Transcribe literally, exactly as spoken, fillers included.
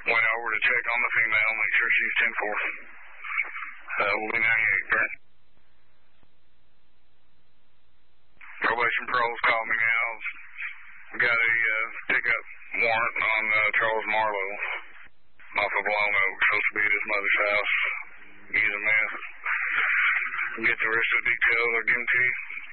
Went over to check on the female, make sure she's ten four. Uh, we'll be ninety-eight, correct? Probation Patrol's called me now. We got a uh, pickup warrant on uh, Charles Marlowe off of Long Oak, supposed to be at his mother's house using meth. Get the rest of the details, I'll give them to you.